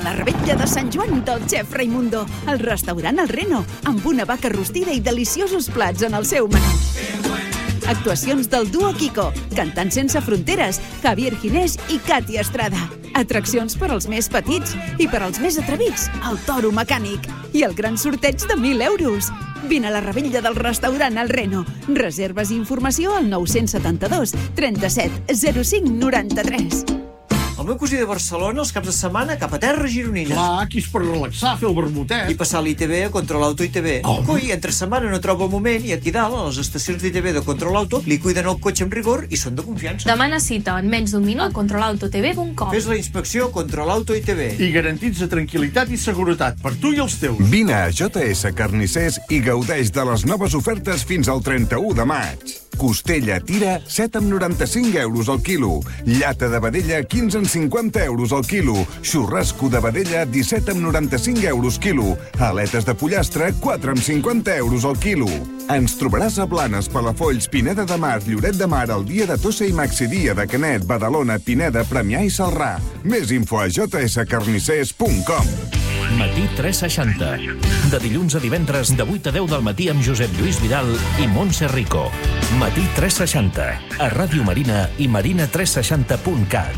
a la revetlla de Sant Joan del xef Raimundo, al restaurant El Reno, amb una vaca rostida i deliciosos plats en el seu menú. Actuacions del duo Kiko, Cantant sense fronteres, Javier Ginés i Katia Estrada. Atraccions per als més petits i per als més atrevits, el toro mecànic i el gran sorteig de 1.000 euros. Vine a la revetlla del restaurant El Reno. Reserves i informació al 972 37 05 93. El meu cosí de Barcelona, els caps de setmana, cap a terra gironines. Clar, aquí és per relaxar, fer el vermutet. I passar l'ITV a Control Auto ITV. Coi, entre setmana no troba el moment i aquí dalt, a les estacions d'ITV de Control Auto, li cuiden el cotxe amb rigor i són de confiança. Demana cita en menys d'un minut a controlautotv.com. Fes la inspecció Control Auto ITV. I garantits de tranquil·litat i seguretat per tu i els teus. Vine a JS Carnissers i gaudeix de les noves ofertes fins al 31 de maig. Costella tira, 7,95 euros al quilo. Llata de vedella, 15,50 euros al quilo. Xurrasco de vedella, 17,95 euros quilo. Aletes de pollastre, 4,50 euros al quilo. Ens trobaràs a Blanes, Palafolls, Pineda de Mar, Lloret de Mar, el dia de Tossa i Maxidia, de Canet, Badalona, Pineda, Premià i Celrà. Més info a jscarnissers.com. Matí 360. De dilluns a divendres de 8 a 10 del matí amb Josep Lluís Vidal i Montse Rico. Matí 360. A Ràdio Marina i marina360.cat.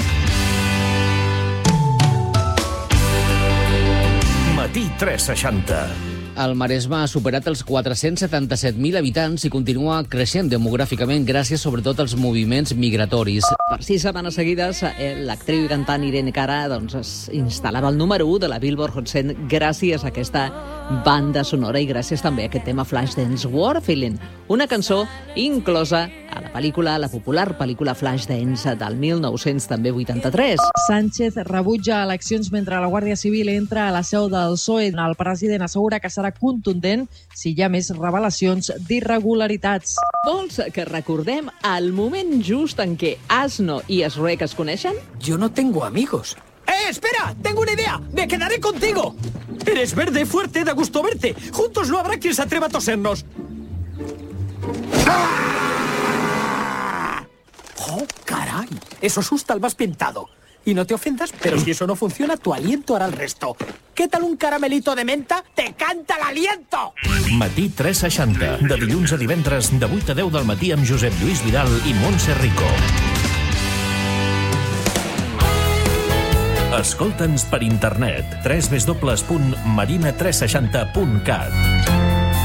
Matí 360. El Maresme ha superat els 477.000 habitants i continua creixent demogràficament gràcies sobretot als moviments migratoris. Per 6 setmanes seguides, l'actriu i cantant Irene Cara es instal·lava al número 1 de la Billboard Hot 100 gràcies a aquesta banda sonora i gràcies també a aquest tema Flashdance War Feeling, una cançó inclosa a la popular pel·lícula Flashdance del 1983. Sánchez rebutja eleccions mentre la Guàrdia Civil entra a la seu del PSOE. El president assegura que serà contundent si hi ha més revelacions d'irregularitats. Vols que recordem el moment just en què Asno i Shrek es coneixen? Yo no tengo amigos. ¡Espera! ¡Tengo una idea! ¡Me quedaré contigo! Eres verde, fuerte, da gusto verte. Juntos no habrá quien se atreva a tosernos. ¡Oh, caray! Eso asusta al más pintado. Y no te ofendas, pero si eso no funciona, tu aliento hará el resto. ¿Qué tal un caramelito de menta? ¡Te canta el aliento! Matí 360. De dilluns a divendres de 8 a 10 del matí amb Josep Lluís Vidal i Montse Rico. Escolta'ns per internet. www.marina360.cat.